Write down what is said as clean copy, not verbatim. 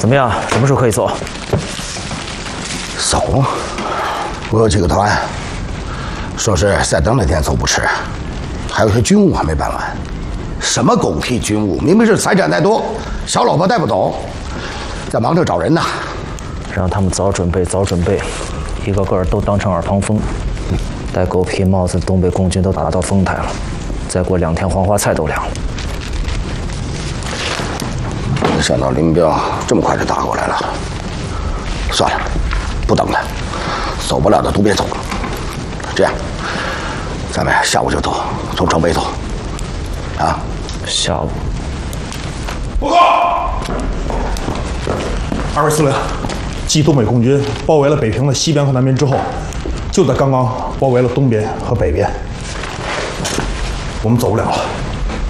怎么样？什么时候可以走？ 走？我有几个团，说是再等2天走不迟，还有些军务还没办完。什么狗屁军务？明明是财产太多，小老婆带不走，在忙着找人呢。 让他们早准备，早准备，一个个都当成耳旁风。戴狗皮帽子，东北共军都打到丰台了，再过2天黄花菜都凉了。 没想到林彪这么快就打过来了。算了，不等了，走不了的都别走。这样，咱们下午就走，从城北走。啊， 下午。 报告，2位司令，继东北共军包围了北平的西边和南边之后，就在刚刚包围了东边和北边，我们走不了了。